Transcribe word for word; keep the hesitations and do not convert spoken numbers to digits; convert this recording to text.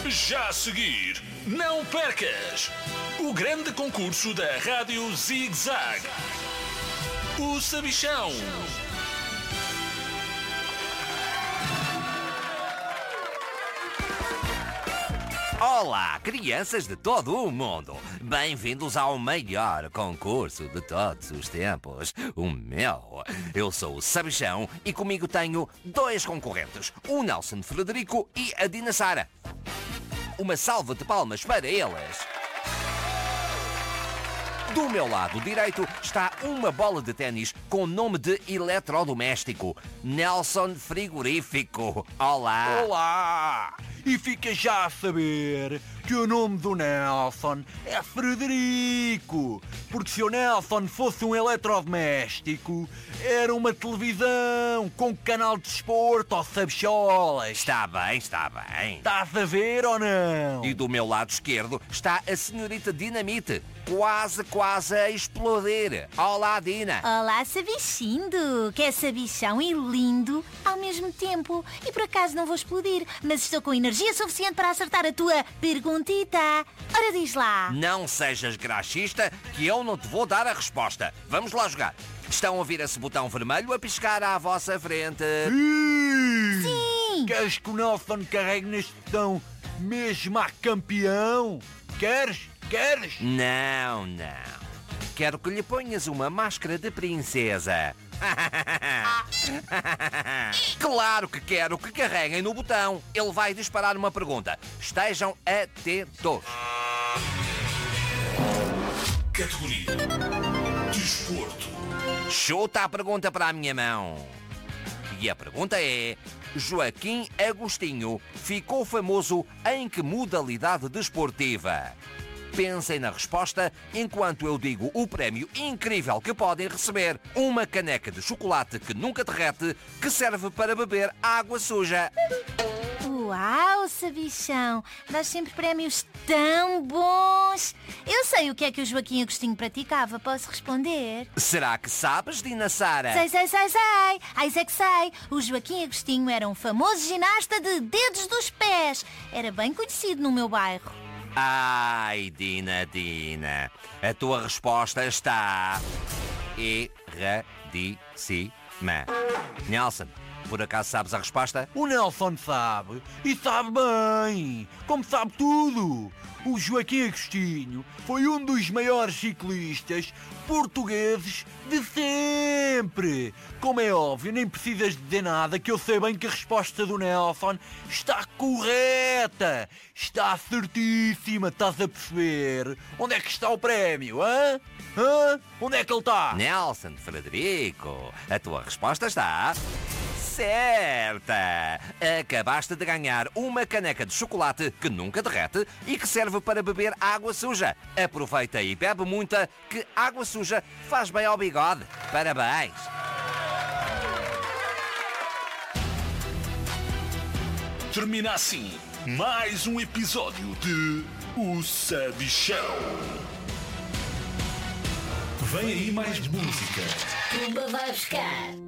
Já a seguir, não percas o grande concurso da Rádio Zig Zag, o Sabichão. Olá, crianças de todo o mundo! Bem-vindos ao maior concurso de todos os tempos, o meu. Eu sou o Sabichão e comigo tenho dois concorrentes, o Nelson Frederico e a Dina Sara. Uma salva de palmas para eles! Do meu lado direito está uma bola de ténis com nome de eletrodoméstico, Nelson Frigorífico. Olá! Olá! E fica já a saber que o nome do Nelson é Frederico, porque se o Nelson fosse um eletrodoméstico, era uma televisão com canal de desporto ou sabicholas. Está bem, está bem. Estás a ver ou não? E do meu lado esquerdo está a senhorita Dinamite, quase, quase a explodir. Olá, Dina. Olá, Sabichindo, que é sabichão e lindo ao mesmo tempo. E por acaso não vou explodir, mas estou com energia suficiente para acertar a tua perguntita. Ora, diz lá. Não sejas graxista, que eu não te vou dar a resposta. Vamos lá jogar. Estão a ouvir esse botão vermelho a piscar à vossa frente? Sim! Sim! Queres que o Nelson carregue neste botão mesmo a campeão? Queres? Queres? Não, não. Quero que lhe ponhas uma máscara de princesa. Claro que quero que carreguem no botão. Ele vai disparar uma pergunta. Estejam atentos. Categoria Desporto. Chuta a pergunta para a minha mão. E a pergunta é: Joaquim Agostinho ficou famoso em que modalidade desportiva? Pensem na resposta enquanto eu digo o prémio incrível que podem receber. Uma caneca de chocolate que nunca derrete, que serve para beber água suja. Uau, Sabichão, dás sempre prémios tão bons. Eu sei o que é que o Joaquim Agostinho praticava, posso responder? Será que sabes, Dina Sara? Sei, sei, sei, sei. Ai, sei que sei. O Joaquim Agostinho era um famoso ginasta de dedos dos pés. Era bem conhecido no meu bairro. Ai, Dina, Dina, a tua resposta está erradíssima. Nelson, por acaso sabes a resposta? O Nelson sabe, e sabe bem, como sabe tudo. O Joaquim Agostinho foi um dos maiores ciclistas portugueses de sempre. Como é óbvio, nem precisas dizer nada, que eu sei bem que a resposta do Nelson está correta. Está certíssima, estás a perceber? Onde é que está o prémio, hã? Hã? Onde é que ele está? Nelson Frederico, a tua resposta está certa! Acabaste de ganhar uma caneca de chocolate que nunca derrete e que serve para beber água suja. Aproveita e bebe muita, que água suja faz bem ao bigode. Parabéns! Termina assim mais um episódio de O Sabichão. Vem aí mais música. Pumba vai buscar.